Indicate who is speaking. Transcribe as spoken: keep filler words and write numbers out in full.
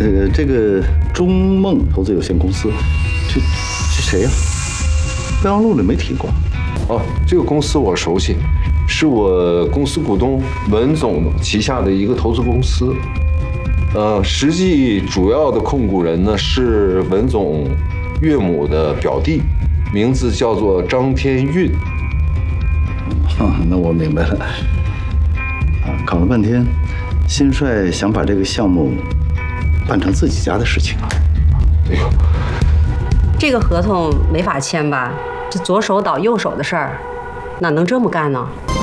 Speaker 1: 呃，这个中梦投资有限公司，这这谁呀？备忘录里没提过。
Speaker 2: 哦，这个公司我熟悉，是我公司股东文总旗下的一个投资公司。呃，实际主要的控股人呢是文总岳母的表弟，名字叫做张天运。
Speaker 1: 那我明白了。啊，搞了半天，新帅想把这个项目办成自己家的事情啊。
Speaker 2: 哎呦，
Speaker 3: 这个合同没法签吧？这左手倒右手的事儿，哪能这么干呢？